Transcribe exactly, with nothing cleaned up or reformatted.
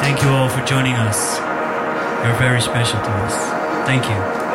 Thank you all for joining us. You're very special to us. Thank you.